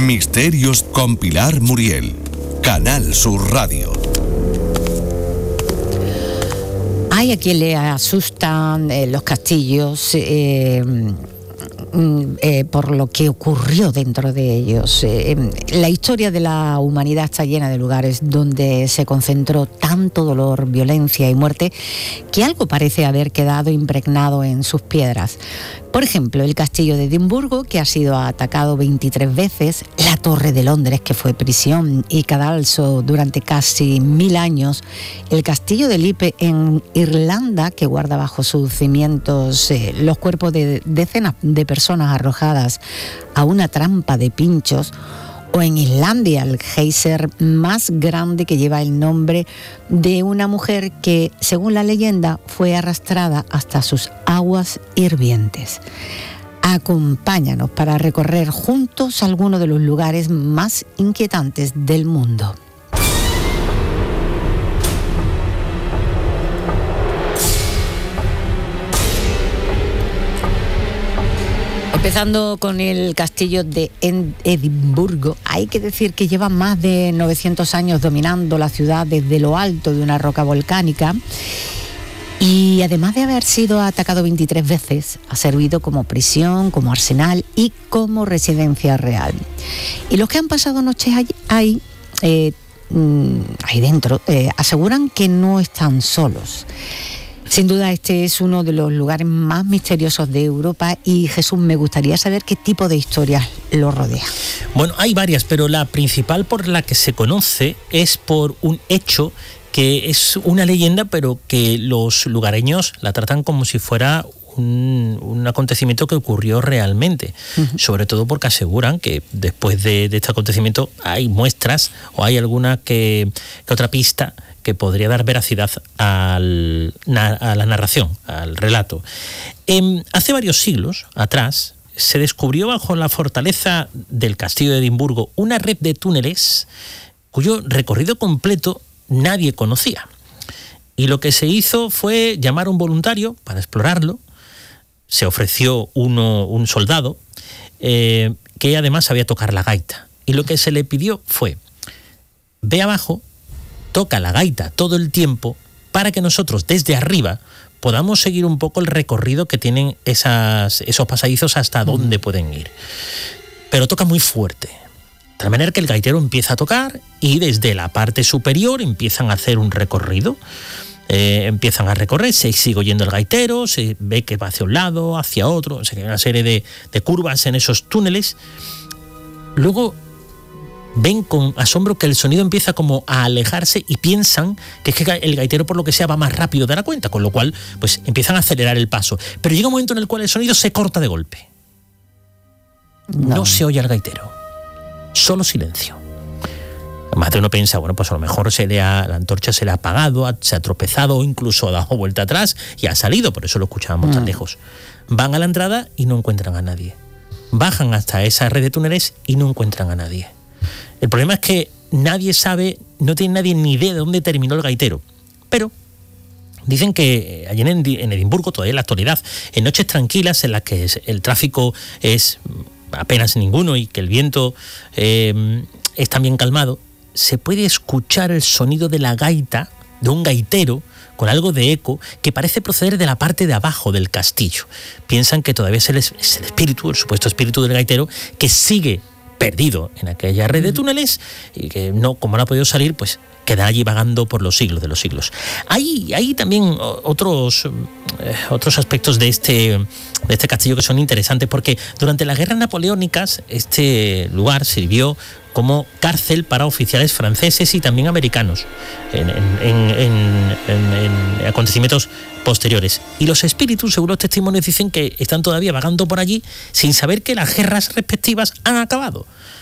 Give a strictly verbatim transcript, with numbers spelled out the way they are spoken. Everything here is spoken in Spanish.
Misterios con Pilar Muriel. Canal Sur Radio. Hay a quien le asustan eh, los castillos eh, eh, por lo que ocurrió dentro de ellos. Eh, la historia de la humanidad está llena de lugares donde se concentró tanto dolor, violencia y muerte que algo parece haber quedado impregnado en sus piedras. Por ejemplo, el castillo de Edimburgo, que ha sido atacado veintitrés veces, la Torre de Londres, que fue prisión y cadalso durante casi mil años, el castillo de Lippe en Irlanda, que guarda bajo sus cimientos eh, los cuerpos de decenas de personas arrojadas a una trampa de pinchos, o en Islandia, el geyser más grande que lleva el nombre de una mujer que, según la leyenda, fue arrastrada hasta sus aguas hirvientes. Acompáñanos para recorrer juntos algunos de los lugares más inquietantes del mundo. Empezando con el castillo de Edimburgo, hay que decir que lleva más de novecientos años dominando la ciudad desde lo alto de una roca volcánica y además de haber sido atacado veintitrés veces, ha servido como prisión, como arsenal y como residencia real. Y los que han pasado noches allí, ahí, eh, ahí dentro, eh, aseguran que no están solos. Sin duda este es uno de los lugares más misteriosos de Europa y Jesús, me gustaría saber qué tipo de historias lo rodea. Bueno, hay varias, pero la principal por la que se conoce es por un hecho que es una leyenda, pero que los lugareños la tratan como si fuera un, un acontecimiento que ocurrió realmente, uh-huh. Sobre todo porque aseguran que después de, de este acontecimiento hay muestras o hay alguna que, que otra pista que podría dar veracidad al, a la narración, al relato. Eh, hace varios siglos atrás se descubrió bajo la fortaleza del castillo de Edimburgo una red de túneles cuyo recorrido completo nadie conocía. Y lo que se hizo fue llamar a un voluntario para explorarlo. Se ofreció uno, un soldado eh, que además sabía tocar la gaita. Y lo que se le pidió fue: ve abajo, toca la gaita todo el tiempo para que nosotros desde arriba podamos seguir un poco el recorrido que tienen esas, esos pasadizos hasta dónde pueden ir. Pero toca muy fuerte, de tal manera que el gaitero empieza a tocar y desde la parte superior empiezan a hacer un recorrido. Eh, empiezan a recorrer, se sigue oyendo el gaitero, se ve que va hacia un lado, hacia otro, o sea, hay una serie de, de curvas en esos túneles. Luego ven con asombro que el sonido empieza como a alejarse y piensan que es que el gaitero por lo que sea va más rápido de la cuenta, con lo cual pues empiezan a acelerar el paso. Pero llega un momento en el cual el sonido se corta de golpe. No, no se oye al gaitero, solo silencio. Más de uno piensa, bueno, pues a lo mejor se le ha, la antorcha se le ha apagado, se ha tropezado o incluso ha dado vuelta atrás y ha salido, por eso lo escuchábamos mm. tan lejos. Van a la entrada y no encuentran a nadie. Bajan hasta esa red de túneles y no encuentran a nadie. El problema es que nadie sabe, no tiene nadie ni idea de dónde terminó el gaitero. Pero dicen que allí en Edimburgo, todavía en la actualidad, en noches tranquilas en las que el tráfico es apenas ninguno y que el viento eh, es también calmado, se puede escuchar el sonido de la gaita, de un gaitero, con algo de eco, que parece proceder de la parte de abajo del castillo. Piensan que todavía es el, es el espíritu, el supuesto espíritu del gaitero, que sigue perdido en aquella red de túneles y que no, como no ha podido salir, pues queda allí vagando por los siglos de los siglos. Hay, hay también otros, eh, otros aspectos de este, de este castillo que son interesantes, porque durante las guerras napoleónicas este lugar sirvió como cárcel para oficiales franceses y también americanos en, en, en, en, en, en acontecimientos posteriores. Y los espíritus, según los testimonios, dicen que están todavía vagando por allí sin saber que las guerras respectivas han acabado.